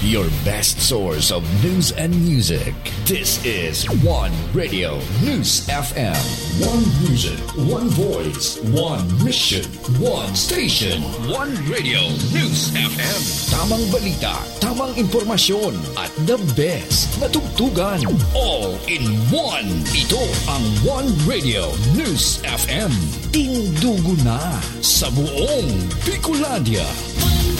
your best source of news and music. This is One Radio News FM. One music, one voice, one mission, one station. One Radio News FM. Tamang balita, tamang impormasyon, at the best na tugtugan. All in one. Ito ang One Radio News FM. Tindugo na sa buong Bicolandia.